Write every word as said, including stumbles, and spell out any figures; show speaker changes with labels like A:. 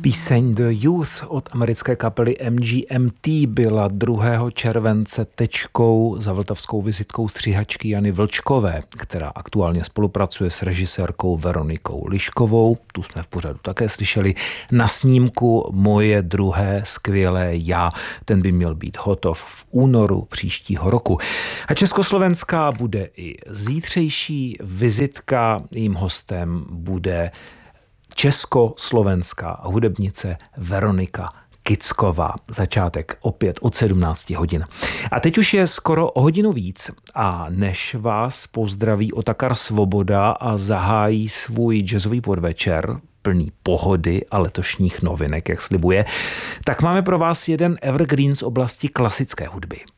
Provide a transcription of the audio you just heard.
A: Píseň The Youth od americké kapely M G M T byla druhého července tečkou za vltavskou vizitkou stříhačky Jany Vlčkové, která aktuálně spolupracuje s režisérkou Veronikou Liškovou. Tu jsme v pořadu také slyšeli na snímku Moje druhé skvělé já. Ten by měl být hotov v únoru příštího roku. A československá bude i zítřejší vizitka. Jím hostem bude československá hudebnice Veronika Kicková. Začátek opět od sedmnáct hodin. A teď už je skoro o hodinu víc a než vás pozdraví Otakar Svoboda a zahájí svůj jazzový podvečer plný pohody a letošních novinek, jak slibuje, tak máme pro vás jeden evergreen z oblasti klasické hudby.